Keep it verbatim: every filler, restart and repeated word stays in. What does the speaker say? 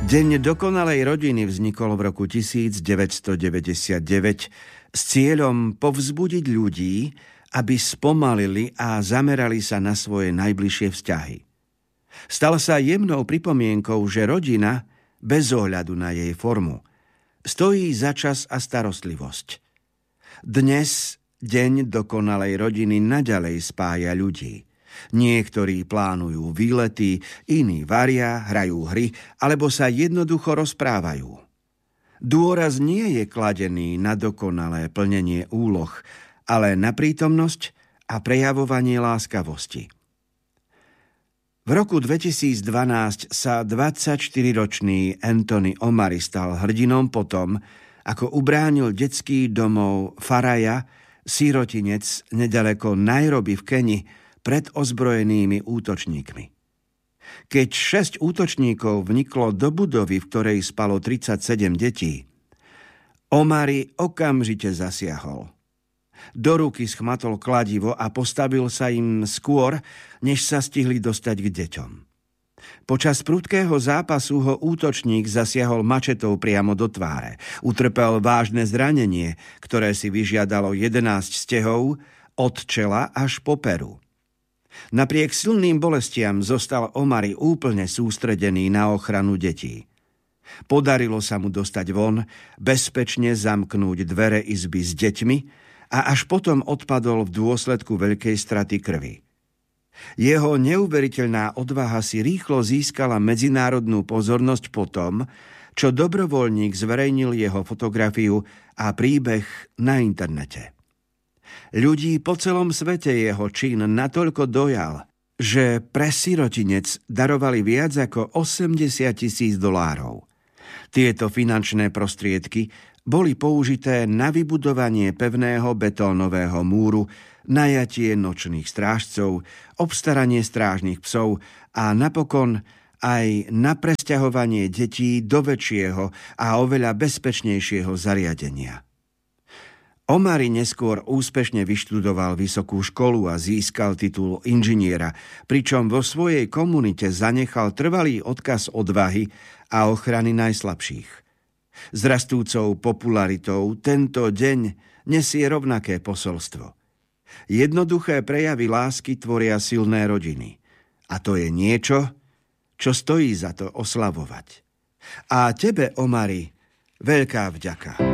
Deň dokonalej rodiny vznikol v roku devätnásťstodeväťdesiatdeväť s cieľom povzbudiť ľudí, aby spomalili a zamerali sa na svoje najbližšie vzťahy. Stala sa jemnou pripomienkou, že rodina, bez ohľadu na jej formu, stojí za čas a starostlivosť. Dnes deň dokonalej rodiny naďalej spája ľudí. Niektorí plánujú výlety, iní varia, hrajú hry alebo sa jednoducho rozprávajú. Dôraz nie je kladený na dokonalé plnenie úloh, ale na prítomnosť a prejavovanie láskavosti. V roku dvetisícdvanásť sa dvadsaťštyriročný Anthony Omari stal hrdinom potom, ako ubránil detský domov Faraja, sirotinec nedaleko Nairobi v Keni, pred ozbrojenými útočníkmi. Keď šesť útočníkov vniklo do budovy, v ktorej spalo tridsaťsedem detí, Omari okamžite zasiahol. Do ruky schmatol kladivo a postavil sa im skôr, než sa stihli dostať k deťom. Počas prudkého zápasu ho útočník zasiahol mačetou priamo do tváre. Utrpel vážne zranenie, ktoré si vyžiadalo jedenásť stehov od čela až po peru. Napriek silným bolestiam zostal Omari úplne sústredený na ochranu detí. Podarilo sa mu dostať von, bezpečne zamknúť dvere izby s deťmi a až potom odpadol v dôsledku veľkej straty krvi. Jeho neuveriteľná odvaha si rýchlo získala medzinárodnú pozornosť po tom, čo dobrovoľník zverejnil jeho fotografiu a príbeh na internete. Ľudí po celom svete jeho čin natoľko dojal, že pre sirotinec darovali viac ako osemdesiat tisíc dolárov. Tieto finančné prostriedky boli použité na vybudovanie pevného betónového múru, najatie nočných strážcov, obstaranie strážnych psov a napokon aj na presťahovanie detí do väčšieho a oveľa bezpečnejšieho zariadenia. Omari neskôr úspešne vyštudoval vysokú školu a získal titul inžiniera, pričom vo svojej komunite zanechal trvalý odkaz odvahy a ochrany najslabších. S rastúcou popularitou tento deň nesie rovnaké posolstvo. Jednoduché prejavy lásky tvoria silné rodiny. A to je niečo, čo stojí za to oslavovať. A tebe, Omari, veľká vďaka.